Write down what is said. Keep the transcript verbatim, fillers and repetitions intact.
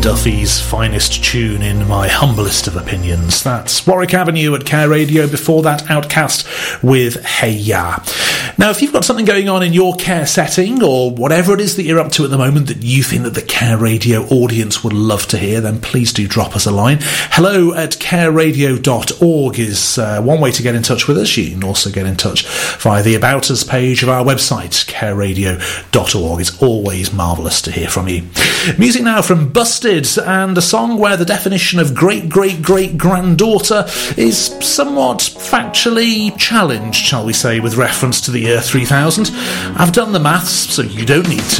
Duffy's finest tune in my humblest of opinions. That's Warwick Avenue at Care Radio. Before that, Outcast with Hey Ya. Now, if you've got something going on in your care setting, or whatever it is that you're up to at the moment that you think that the Care Radio audience would love to hear, then please do drop us a line. Hello at care radio dot org is uh, one way to get in touch with us. You can also get in touch via the About Us page of our website, care radio dot org. It's always marvellous to hear from you. Music now from Busted, and a song where the definition of great-great-great-granddaughter is somewhat factually challenged, shall we say, with reference to the year three thousand. I've done the maths, so you don't need to.